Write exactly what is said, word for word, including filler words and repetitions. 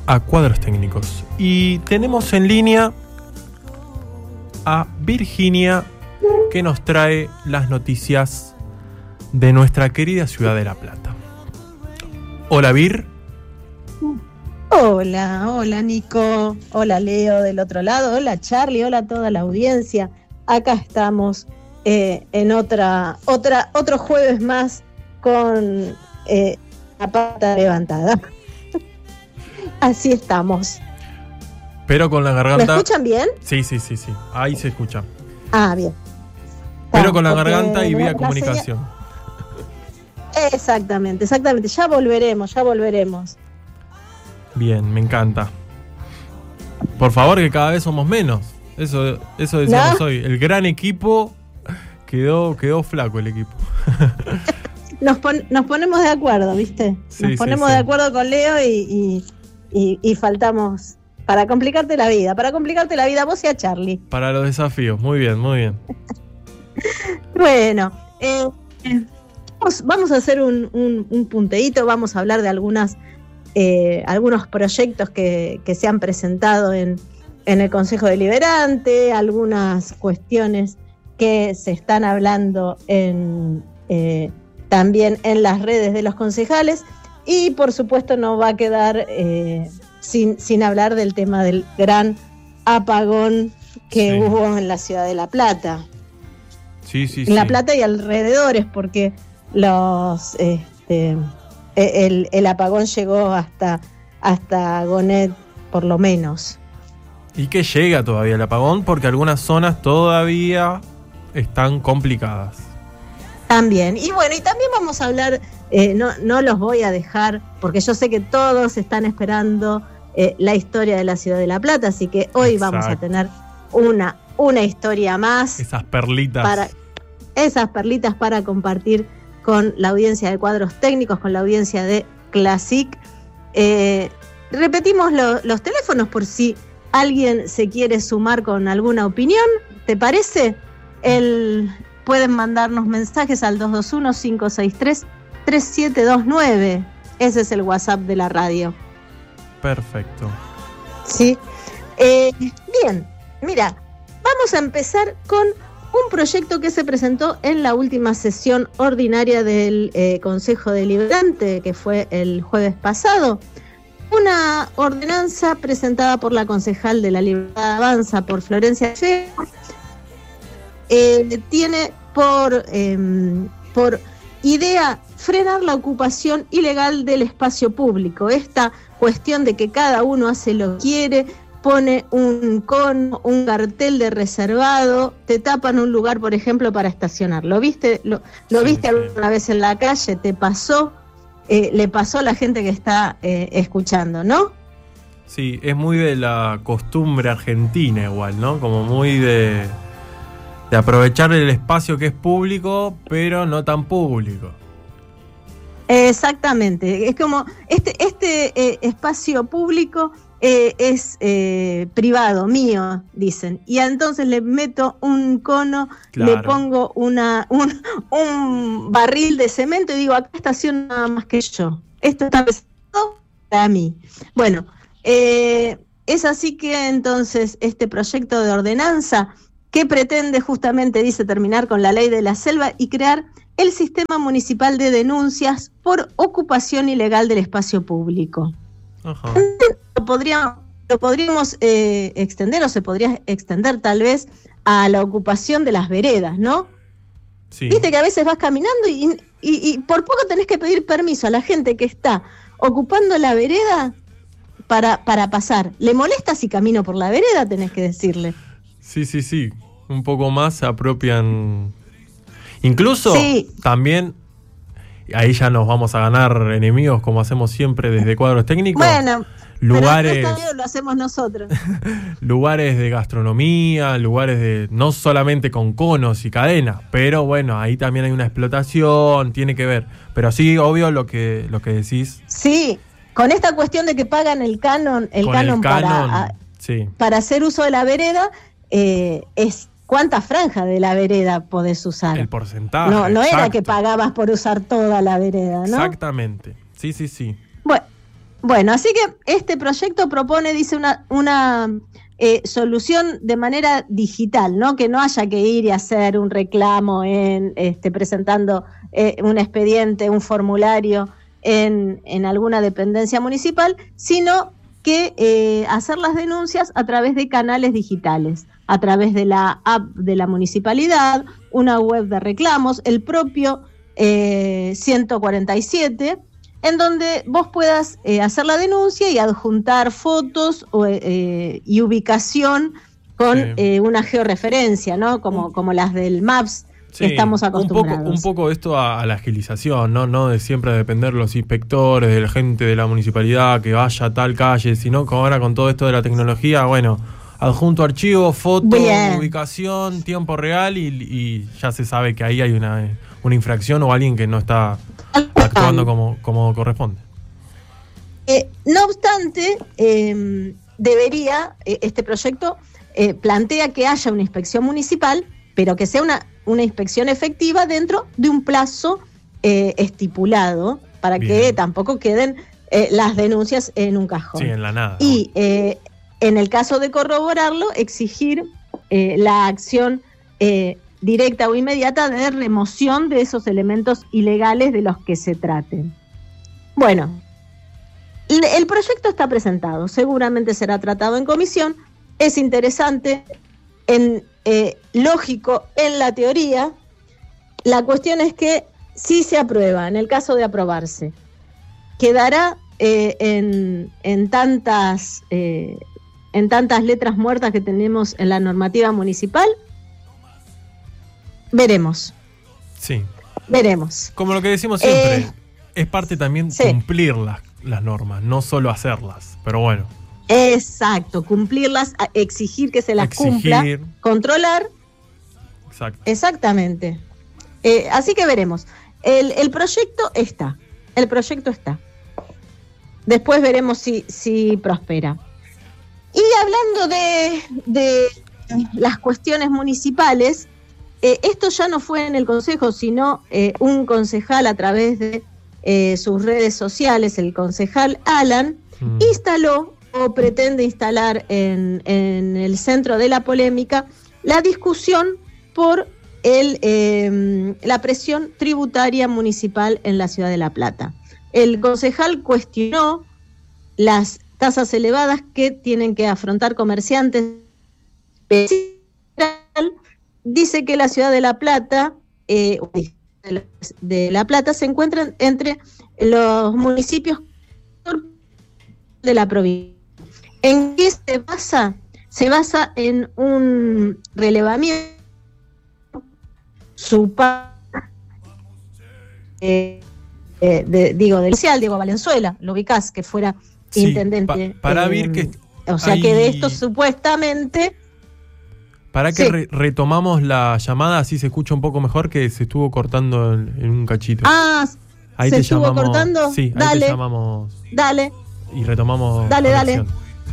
a Cuadros Técnicos. Y tenemos en línea a Virginia, que nos trae las noticias de nuestra querida ciudad de La Plata. Hola, Vir. Hola, hola Nico, hola Leo del otro lado, hola Charlie, hola a toda la audiencia. Acá estamos eh, en otra, otra, otro jueves más con eh, la pata levantada. Así estamos. Pero con la garganta. ¿Me escuchan bien? Sí, sí, sí, sí. Ahí se escucha. Ah, bien. Pero Ah, con la porque garganta y la- vía la comunicación. señal- Exactamente, exactamente. Ya volveremos, ya volveremos. Bien, me encanta. Por favor, que cada vez somos menos. Eso, eso decíamos ¿No? hoy. El gran equipo quedó, quedó flaco el equipo. Nos, pon- nos ponemos de acuerdo, ¿viste? Sí, nos sí, ponemos sí. de acuerdo con Leo y, y, y, y faltamos para complicarte la vida, para complicarte la vida a vos y a Charlie. Para los desafíos. Muy bien, muy bien. Bueno, eh, eh, vamos, vamos a hacer un, un, un punteíto, vamos a hablar de algunas, eh, algunos proyectos que, que se han presentado en, en el Consejo Deliberante, algunas cuestiones que se están hablando en, eh, también en las redes de los concejales y por supuesto no va a quedar eh, sin, sin hablar del tema del gran apagón que Sí. hubo en la ciudad de La Plata. Sí, sí, sí. En La Plata y alrededores, porque los este, el, el apagón llegó hasta, hasta Gonet, por lo menos. Y que llega todavía el apagón, porque algunas zonas todavía están complicadas. También. Y bueno, y también vamos a hablar, eh, no, no los voy a dejar, porque yo sé que todos están esperando eh, la historia de la ciudad de La Plata, así que hoy Exacto. vamos a tener una, una historia más. Esas perlitas. Para esas perlitas para compartir con la audiencia de Cuadros Técnicos, con la audiencia de Classic. Eh, repetimos lo, los teléfonos por si alguien se quiere sumar con alguna opinión, ¿te parece? El, pueden mandarnos mensajes al dos dos uno, cinco seis tres, tres siete dos nueve. Ese es el WhatsApp de la radio. Perfecto. Sí. Eh, bien, mira, vamos a empezar con un proyecto que se presentó en la última sesión ordinaria del eh, Consejo Deliberante, que fue el jueves pasado. Una ordenanza presentada por la concejal de La Libertad Avanza, por Florencia Feo, eh, tiene por, eh, por idea frenar la ocupación ilegal del espacio público. Esta cuestión de que cada uno hace lo que quiere, pone un cono, un cartel de reservado, te tapan un lugar, por ejemplo, para estacionar. ¿Lo viste, lo, lo Sí, viste sí. alguna vez en la calle? ¿Te pasó? Eh, le pasó a la gente que está eh, escuchando, ¿no? Sí, es muy de la costumbre argentina igual, ¿no? Como muy de, de aprovechar el espacio que es público, pero no tan público. Exactamente. Es como este, este eh, espacio público eh, es eh, privado, mío, dicen. Y entonces le meto un cono, Claro. le pongo una, un, un barril de cemento y digo, acá estaciona nada más que yo. Esto está pensado para mí. Bueno, eh, es así que entonces este proyecto de ordenanza que pretende justamente, dice, terminar con la ley de la selva y crear el sistema municipal de denuncias por ocupación ilegal del espacio público. Ajá. Lo podríamos, lo podríamos eh, extender o se podría extender tal vez a la ocupación de las veredas, ¿no? Sí. Viste que a veces vas caminando y, y, y por poco tenés que pedir permiso a la gente que está ocupando la vereda para, para pasar. ¿Le molesta si camino por la vereda? Tenés que decirle. Sí, sí, sí. Un poco más se apropian. Incluso Sí. también, ahí ya nos vamos a ganar enemigos como hacemos siempre desde Cuadros Técnicos. Bueno, lugares, pero acá lo hacemos nosotros. lugares de gastronomía, lugares de no solamente con conos y cadenas, pero bueno, ahí también hay una explotación, tiene que ver. Pero sí, obvio lo que lo que decís. Sí, con esta cuestión de que pagan el canon, el con canon, el para, canon, a- sí. para hacer uso de la vereda, eh, es cuánta franja de la vereda podés usar. El porcentaje. No, no era exacto. que pagabas por usar toda la vereda, ¿no? Exactamente. Sí, sí, sí. Bueno, Bueno, así que este proyecto propone, dice, una, una eh, solución de manera digital, ¿no? Que no haya que ir y hacer un reclamo en este, presentando eh, un expediente, un formulario en, en alguna dependencia municipal, sino que eh, hacer las denuncias a través de canales digitales, a través de la app de la municipalidad, una web de reclamos, el propio eh, ciento cuarenta y siete, en donde vos puedas eh, hacer la denuncia y adjuntar fotos o, eh, y ubicación con sí. eh, una georreferencia, ¿no? Como, como las del Maps. Sí, estamos acostumbrados. Un poco, un poco esto a, a la agilización, ¿no? No de siempre depender de los inspectores, de la gente de la municipalidad que vaya a tal calle, sino que ahora con todo esto de la tecnología, bueno, adjunto archivo, foto, Bien. ubicación, tiempo real y, y ya se sabe que ahí hay una, una infracción o alguien que no está actuando como, como corresponde. Eh, no obstante, eh, debería, eh, este proyecto eh, plantea que haya una inspección municipal, pero que sea una, una inspección efectiva dentro de un plazo eh, estipulado, para Bien. que tampoco queden eh, las denuncias en un cajón. Sí, en la nada. Y eh, en el caso de corroborarlo, exigir eh, la acción eh, directa o inmediata de remoción de esos elementos ilegales de los que se traten. Bueno, el proyecto está presentado, seguramente será tratado en comisión, es interesante, en, eh, lógico en la teoría. La cuestión es que si se aprueba, en el caso de aprobarse, quedará eh, en, en tantas eh, en tantas letras muertas que tenemos en la normativa municipal. Veremos. Sí. Veremos. Como lo que decimos siempre, eh, es parte también sí. cumplir las, las normas, no solo hacerlas, pero bueno. Exacto, cumplirlas, exigir que se las exigir. cumpla, controlar. Exacto. Exactamente. Eh, así que veremos. El, el proyecto está, el proyecto está. Después veremos si, si prospera. Y hablando de, de las cuestiones municipales, eh, esto ya no fue en el Consejo, sino eh, un concejal a través de eh, sus redes sociales, el concejal Alan, mm. instaló o pretende instalar en, en el centro de la polémica la discusión por el, eh, la presión tributaria municipal en la ciudad de La Plata. El concejal cuestionó las tasas elevadas que tienen que afrontar comerciantes. Dice que la ciudad de La Plata, eh, de La Plata se encuentran entre los municipios de la provincia. ¿En qué se basa? Se basa en un relevamiento su eh, eh, de, digo del social Diego Valenzuela, lo ubicás, que fuera sí, intendente pa, para eh, ver que o sea hay... que de esto supuestamente para que sí. re retomamos la llamada, así se escucha un poco mejor, que se estuvo cortando en, en un cachito. Ah, ahí ¿se te estuvo llamamos, cortando? Sí, dale, ahí te llamamos. Dale. Y retomamos. Dale, dale.